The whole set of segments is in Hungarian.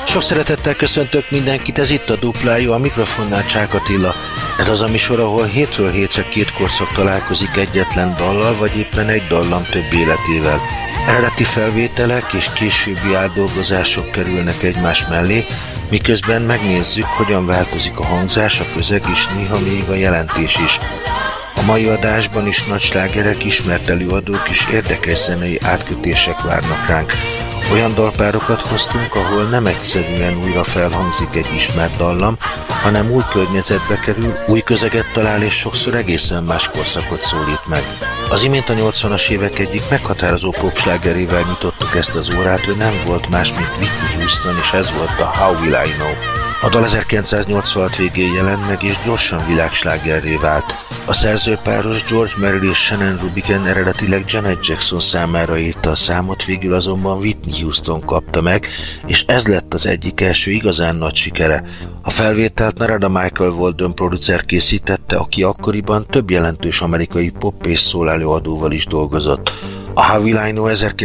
Sok szeretettel köszöntök mindenkit, ez itt a Duplájó, a mikrofonnál Csák Attila. Ez az a műsor, ahol hétről hétre két korszak találkozik egyetlen dallal, vagy éppen egy dallam több életével. Eredeti felvételek és későbbi átdolgozások kerülnek egymás mellé, miközben megnézzük, hogyan változik a hangzás, a közeg és néha még a jelentés is. A mai adásban is nagy slágerek, ismert előadók és érdekes zenei átkötések várnak ránk. Olyan dalpárokat hoztunk, ahol nem egyszerűen újra felhangzik egy ismert dallam, hanem új környezetbe kerül, új közeget talál és sokszor egészen más korszakot szólít meg. Az imént a 80-as évek egyik meghatározó popslágerével nyitottuk ezt az órát, ő nem volt más, mint Whitney Houston, és ez volt a How Will I Know. A dal 1986 végén jelent meg, és gyorsan világslágerré vált. A szerzőpáros George Merrill és Shannon Rubin eredetileg Janet Jackson számára írta a számot, végül azonban Whitney Houston kapta meg, és ez lett az egyik első igazán nagy sikere. A felvételt Narada Michael Walden producer készítette, aki akkoriban több jelentős amerikai pop és soul előadóval is dolgozott. A How Will I Know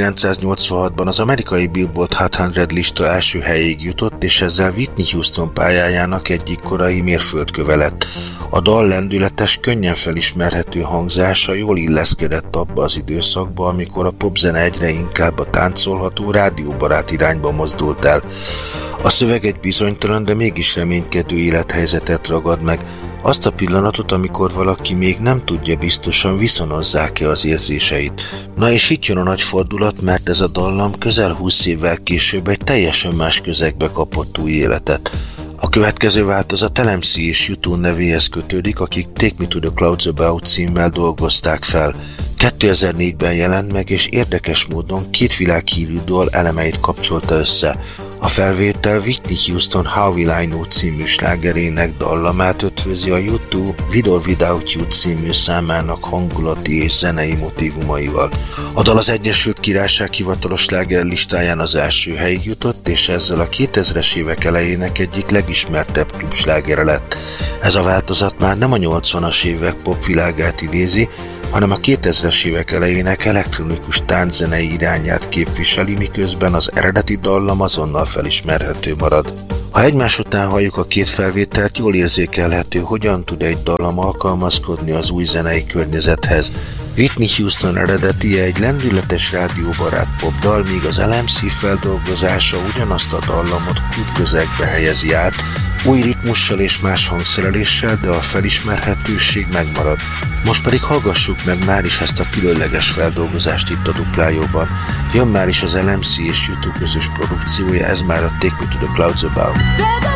1986-ban az amerikai Billboard Hot 100 lista első helyéig jutott, és ezzel Whitney Houston pályájának egyik korai mérföldköve lett. A dal lendületes, könnyen felismerhető hangzása jól illeszkedett abba az időszakba, amikor a popzene egyre inkább a táncolható, rádióbarát irányba mozdult el. A szöveg egy bizonytalan, de mégis reménykedő élethelyzetet ragad meg, azt a pillanatot, amikor valaki még nem tudja biztosan, viszonozzák-e az érzéseit. Na és itt jön a nagy fordulat, mert ez a dallam közel 20 évvel később egy teljesen más közegbe kapott új életet. A következő változat LMC és U2 nevéhez kötődik, akik Take Me to the Clouds Above címmel dolgozták fel. 2004-ben jelent meg, és érdekes módon két világhírű dal elemeit kapcsolta össze. A felvétel Whitney Houston How Will I Know című slágerének dallamát ötvözi a U2 With or Without You című számának hangulati és zenei motívumaival. A dal az Egyesült Királyság hivatalos sláger listáján az első helyig jutott, és ezzel a 2000-es évek elejének egyik legismertebb klubslágere lett. Ez a változat már nem a 80-as évek popvilágát idézi, hanem a 2000-es évek elejének elektronikus tánczenei irányát képviseli, miközben az eredeti dallam azonnal felismerhető marad. Ha egymás után halljuk a két felvételt, jól érzékelhető, hogyan tud egy dallam alkalmazkodni az új zenei környezethez. Whitney Houston eredetie egy lendületes rádióbarát popdal, míg az LMC feldolgozása ugyanazt a dallamot klubközegbe helyezi át, új ritmussal és más hangszereléssel, de a felismerhetőség megmarad. Most pedig hallgassuk meg már is ezt a különleges feldolgozást itt a Duplájóban. Jön már is az LMC és U2 közös produkciója, ez már a Take Me to the Clouds Above.